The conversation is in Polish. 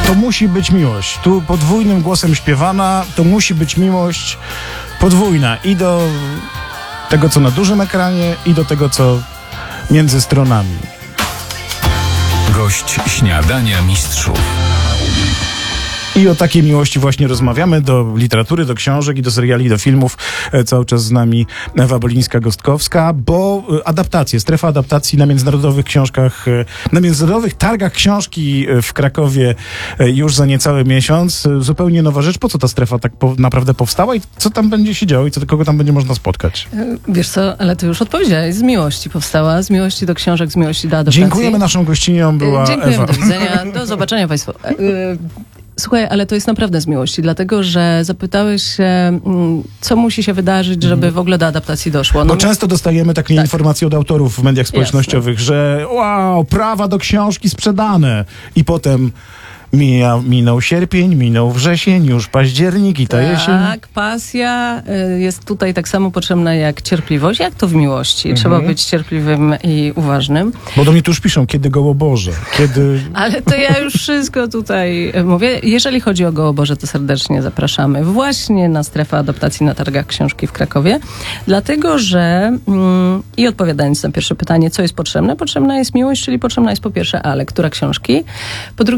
to musi być miłość. Tu podwójnym głosem śpiewana, to musi być miłość podwójna. I do tego, co na dużym ekranie, i do tego, co między stronami. Gość Śniadania Mistrzów. I o takiej miłości właśnie rozmawiamy, do literatury, do książek i do seriali, do filmów. Cały czas z nami Ewa Bolińska-Gostkowska, bo adaptacje, strefa adaptacji na międzynarodowych książkach, na międzynarodowych targach książki w Krakowie już za niecały miesiąc. Zupełnie nowa rzecz. Po co ta strefa tak naprawdę powstała i co tam będzie się działo i kogo tam będzie można spotkać? Wiesz co, ale ty już odpowiedziałeś. Z miłości powstała, z miłości do książek, z miłości do adaptacji. Dziękujemy, naszą gościnią była Dziękujemy, Ewa. do widzenia, do zobaczenia Państwu. Słuchaj, ale to jest naprawdę z miłości, dlatego że zapytałeś się, co musi się wydarzyć, żeby w ogóle do adaptacji doszło. Bo często dostajemy takie informacje od autorów w mediach społecznościowych, że wow, prawa do książki sprzedane. I potem minął sierpień, minął wrzesień, już październik i ta jesień. Tak, pasja jest tutaj tak samo potrzebna jak cierpliwość, jak to w miłości. Trzeba być cierpliwym i uważnym. Bo do mnie tu już piszą, kiedy Gołoborze, kiedy... Ale to ja już wszystko tutaj mówię. Jeżeli chodzi o Gołoborze, to serdecznie zapraszamy właśnie na strefę adaptacji na targach książki w Krakowie. Dlatego, że i odpowiadając na pierwsze pytanie, co jest potrzebne? Potrzebna jest miłość, czyli potrzebna jest po pierwsze, ale która książki? Po drugie,